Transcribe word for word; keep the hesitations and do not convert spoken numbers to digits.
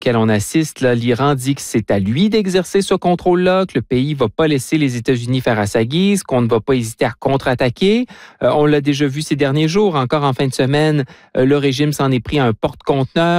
auquel on assiste, là, l'Iran dit que c'est à lui d'exercer ce contrôle-là, que le pays ne va pas laisser les États-Unis faire à sa guise, qu'on ne va pas hésiter à contre-attaquer. Euh, on l'a déjà vu ces derniers jours, encore en fin de semaine, euh, le régime s'en est pris à un porte-conteneur